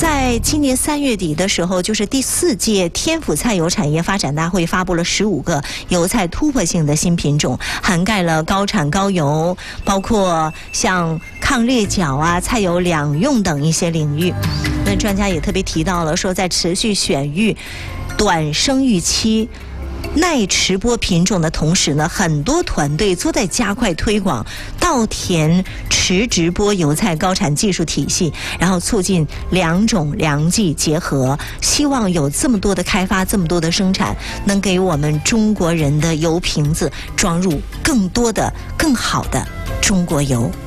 在今年3月底的时候，就是第4届天府菜油产业发展大会发布了15个油菜突破性的新品种，涵盖了高产高油，包括像抗裂角啊、菜油两用等一些领域。那专家也特别提到了说，在持续选育短生育期耐持播品种的同时呢，很多团队都在加快推广稻田持直播油菜高产技术体系，然后促进两种良技结合，希望有这么多的开发，这么多的生产，能给我们中国人的油瓶子装入更多的更好的中国油。